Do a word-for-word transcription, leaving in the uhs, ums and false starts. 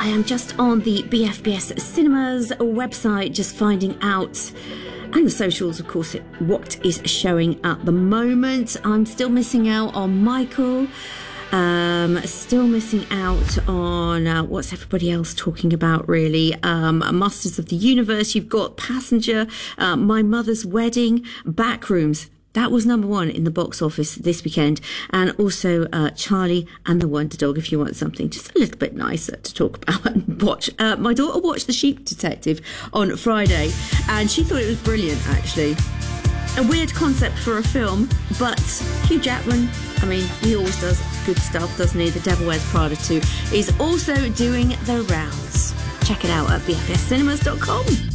I am just on the B F B S Cinemas website, just finding out, and the socials, of course, what is showing at the moment. I'm still missing out on Michael. Um, still missing out on uh, what's everybody else talking about, really. Um, Masters of the Universe. You've got Passenger, uh, My Mother's Wedding, Backrooms. That was number one in the box office this weekend. And also uh, Charlie and the Wonder Dog, if you want something just a little bit nicer to talk about and watch. Uh, my daughter watched The Sheep Detective on Friday, and she thought it was brilliant, actually. A weird concept for a film, but Hugh Jackman, I mean, he always does good stuff, doesn't he? The Devil Wears Prada two is also doing the rounds. Check it out at b f s cinemas dot com.